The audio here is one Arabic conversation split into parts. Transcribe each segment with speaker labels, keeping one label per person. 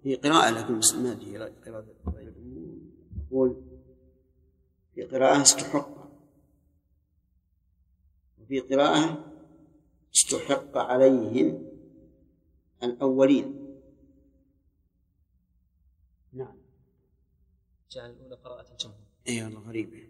Speaker 1: في قراءة لكن ما أدري قراءة يقول في قراءة استحق، وفي قراءة استحق عليهم الأولين. نعم.
Speaker 2: جعل الأولى قراءة الجمهور.
Speaker 1: أي والله غريبة.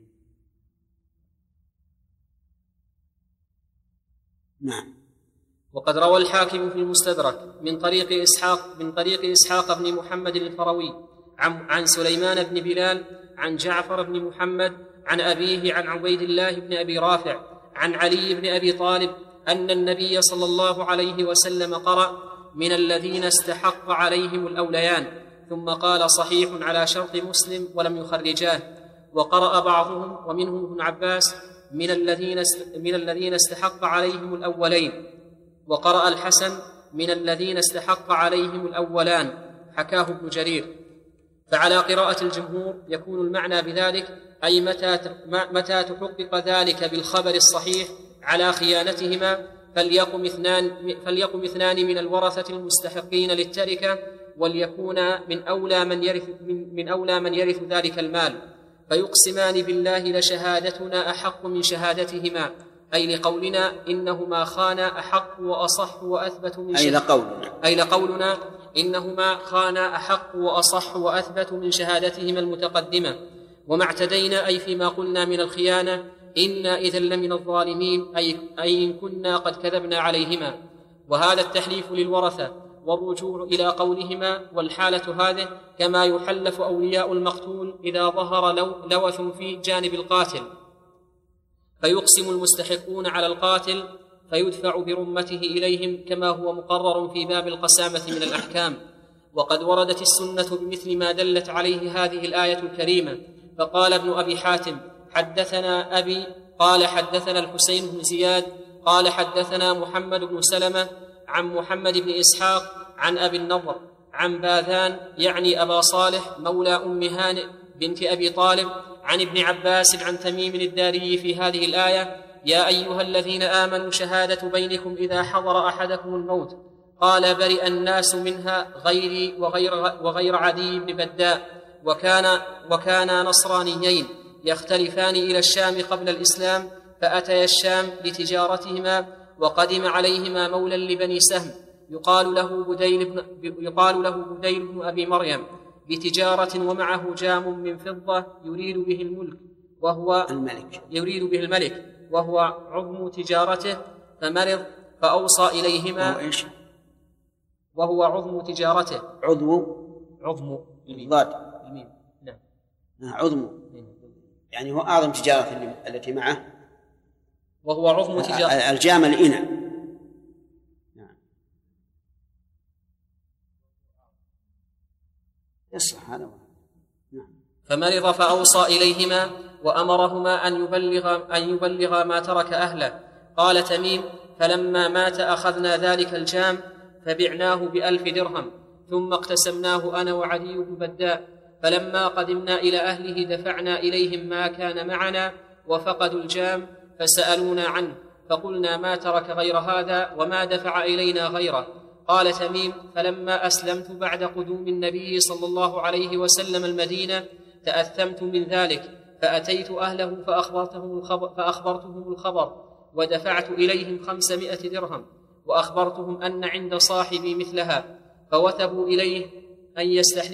Speaker 1: نعم.
Speaker 2: وقد روى الحاكم في المستدرك من طريق إسحاق بن محمد الفروي عن سليمان بن بلال عن جعفر بن محمد عن أبيه عن عبيد الله بن أبي رافع عن علي بن أبي طالب أن النبي صلى الله عليه وسلم قرأ من الذين استحق عليهم الأوليان، ثم قال صحيح على شرط مسلم ولم يخرجاه. وقرأ بعضهم ومنهم ابن عباس من الذين استحق عليهم الأولين، وقرأ الحسن من الذين استحق عليهم الأولان، حكاه ابن جرير. فعلى قراءة الجمهور يكون المعنى بذلك أي متى تحقق ذلك بالخبر الصحيح على خيانتهما فليقم اثنان من الورثة المستحقين للتركة وليكونا من أولى من يرث ذلك المال، فيقسمان بالله لشهادتنا أحق من شهادتهما، أي لقولنا إنهما خانا أحق وأصح وأثبت من لقولنا إنهما خانا أحق وأصح وأثبت من شهادتهما المتقدمة. وما اعتدينا أي فيما قلنا من الخيانة إنا إذا لمن الظالمين، أي إن كنا قد كذبنا عليهما. وهذا التحليف للورثة والرجوع إلى قولهما، والحالة هذه كما يحلف أولياء المقتول إذا ظهر لوث في جانب القاتل، فيقسم المستحقون على القاتل فيدفع برمته إليهم كما هو مقرر في باب القسامة من الأحكام. وقد وردت السنة بمثل ما دلت عليه هذه الآية الكريمة. فقال ابن أبي حاتم حدثنا أبي قال حدثنا الحسين بن زياد قال حدثنا محمد بن سلمة عن محمد بن إسحاق عن أبي النضر عن باذان يعني أبا صالح مولى أم هانئ بنت أبي طالب عن ابن عباس عن تميم الداري في هذه الآية: يا أيها الذين آمنوا شهادة بينكم إذا حضر أحدكم الموت قال برئ الناس منها غيري وغير عدي بن بداء، وكانا نصرانيين يختلفان إلى الشام قبل الإسلام، فأتيا الشام لتجارتهما، وقدم عليهما مولى لبني سهم يقال له بديل بن أبي مريم بتجارة، ومعه جام من فضة يريد به الملك وهو عظم تجارته، فمرض فأوصى إليهما وهو عظم تجارته عظم
Speaker 1: الضاد الميم.
Speaker 2: نعم.
Speaker 1: عظم يعني هو أعظم تجارة التي معه،
Speaker 2: وهو عظم تجارة
Speaker 1: الجام الإناء. نعم. يصح هذا. نعم.
Speaker 2: فمرض فأوصى إليهما وأمرهما أن يبلغا ما ترك أهله. قال تميم: فلما مات أخذنا ذلك الجام فبعناه ب1,000 درهم، ثم اقتسمناه أنا وعدي بن بداء، فلما قدمنا إلى أهله دفعنا إليهم ما كان معنا، وفقدوا الجام فسألونا عنه، فقلنا ما ترك غير هذا وما دفع إلينا غيره. قال تميم: فلما أسلمت بعد قدوم النبي صلى الله عليه وسلم المدينة تأثمت من ذلك، فأتيت أهله فأخبرتهم الخبر، ودفعت إليهم 500 درهم، وأخبرتهم أن عند صاحبي مثلها، فوثبوا إليه أن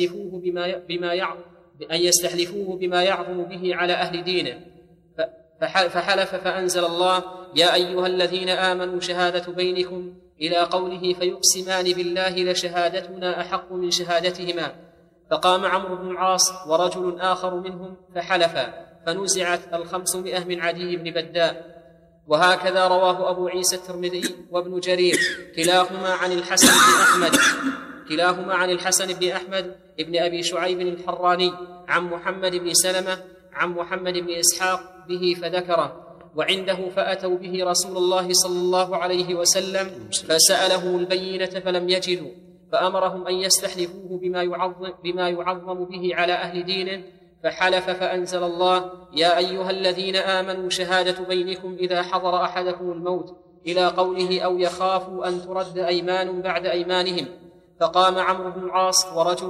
Speaker 2: يستحلفوه بما يعظم به على أهل دينه، فحلف فأنزل الله: يا أيها الذين آمنوا شهادة بينكم إلى قوله: فيقسمان بالله لشهادتنا أحق من شهادتهما. فقام عمرو بن العاص ورجل آخر منهم فحلفا، فنزعت 500 من عدي بن بداء. وهكذا رواه أبو عيسى الترمذي وابن جرير كلاهما عن الحسن بن أحمد ابن أبي شعيب الحراني عن محمد بن سلمة عن محمد بن إسحاق به فذكره. وعنده فأتوا به رسول الله صلى الله عليه وسلم فسأله البينة فلم يجدوا، فأمرهم أن يستحلفوه بما يعظم به على أهل دينه، فحلف فأنزل الله: يا أيها الذين آمنوا شهادة بينكم إذا حضر أحدكم الموت إلى قوله: أو يخافوا أن ترد أيمان بعد أيمانهم. فقام عمرو بن العاص ورجل